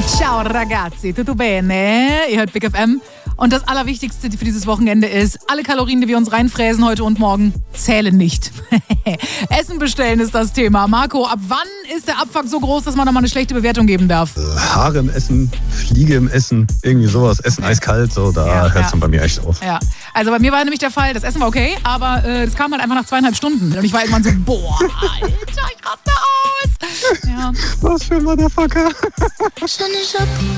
Ciao ragazzi, tutto bene? Ihr hört Big FM. Und das Allerwichtigste für dieses Wochenende ist, alle Kalorien, die wir uns reinfräsen heute und morgen, zählen nicht. Essen bestellen ist das Thema. Marco, ab wann ist der Abfuck so groß, dass man da mal eine schlechte Bewertung geben darf? Haare im Essen, Fliege im Essen, irgendwie sowas. Essen eiskalt, so, da hört es dann bei mir echt auf. Ja, also bei mir war nämlich der Fall, das Essen war okay, aber das kam halt einfach nach 2,5 Stunden. Und ich war irgendwann so, boah, Alter, ich raste aus. Ja. Was für ein Motherfucker.